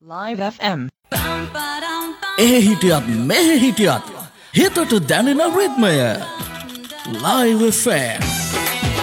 Live FM. ඒ හිටියත් මෙහෙ හිටියත් හිතට දැනෙන රිද්මය Live FM.